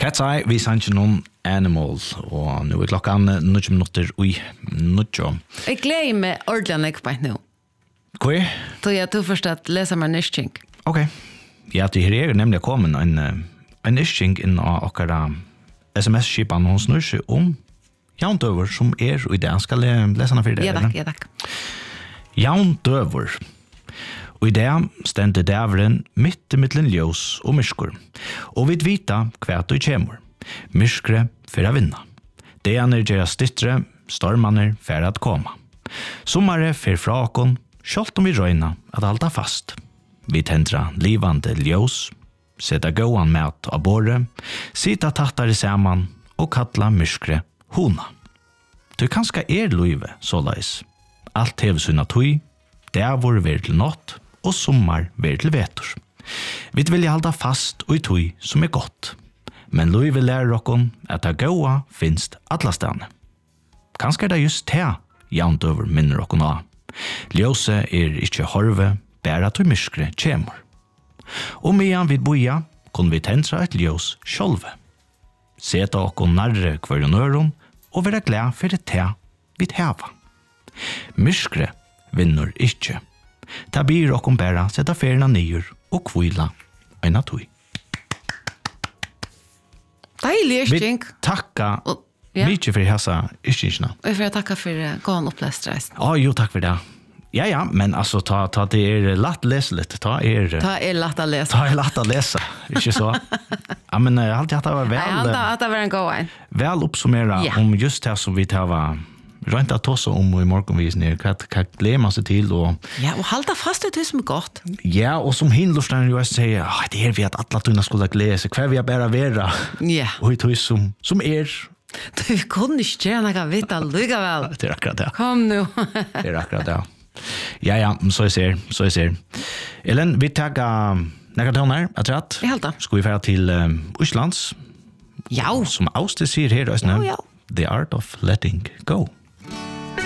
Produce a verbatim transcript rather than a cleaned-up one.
Cat's Eye, vi sanns noen Animal, og nu er klokkan noen minutter ui noen. Jeg gleder meg ordentlig på nå. Hva er? Så jeg tror først at leser meg nysking. Ok. Ja, det her er nemlig kommet en, en nysking inn av okkara sms-skipan hos snurse om Jan Døver, som er i det. Skal jeg lese henne for det? Ja, takk, ja, takk. Jan Døver. Og i det stendte dæveren midt i middelen ljøs og myrskur. Og vi vita hva du kommer. Myrskre for å vinne. Det er gjerne stittre, stormaner for å komme. Sommare for fra åkken, selv om vi røyna at halda fast. Vi tendra livande ljøs, setta gåan mat av båre, sita tattare saman og kalla myrskre hona. Du kanska er luive såleis. Alt hev sunna tui, det er vår ver til nått, og sommar ver til vetor. Vi vil halda fast og i tui som er godt. Men luive lærer okkon at det gåa finst atlastane. Kanska er det just det Jan Døver minner okkon av. Ljøse er ikkje horve, bæra tui myskre kjemur. Og medan vi boja, kun vi tendra et ljøs sjolve. Seta okkon narre kvarjon øron, og vera glad for det te vi heva. Myskre vinner ikkje. Ta byr okkom bæra setta ferina nyer og kvila øyna tui. Deilig, Vi Ischink. takka ja. mykje for hessa iskingsna. Og for å takke for uh, gåen opplestreisen. Å, jo, takk for det. Ja, ja, men altså, ta, ta det er latt lese litt. Ta er, Ta er lett å lese. ta er latt å lese, ikke så? Ja, men jeg har alltid hatt det var Jeg vel, hadde at det var en god en. vel oppsummera Ja. om just det som vi tar var rønt at også om i morgenvisen her, hva, hva gleder man seg til, og Ja, og halda fast ut det som er godt. ja, og som hinluften jo sier, ah, det er vi at alle tunna skulle glede seg, hva vi er bare vera, Ja. og i tog som, som er, Du kunne ikke gjøre noe vitt allikevel. det er akkurat det. Kom nu. Det er akkurat det. Ja, ja, så jeg ser, så jeg ser. Ellen, vi tager nekka tøvner, jeg tror at. Jeg helt da. Skal vi fære til um, Oslands, Ja. som Austin sier her, Ja, ja. The Art of Letting Go.